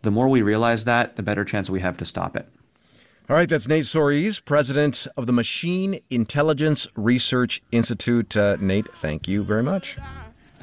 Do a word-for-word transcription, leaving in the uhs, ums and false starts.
The more we realize that, the better chance we have to stop it. All right, that's Nate Soares, president of the Machine Intelligence Research Institute. Uh, Nate, thank you very much.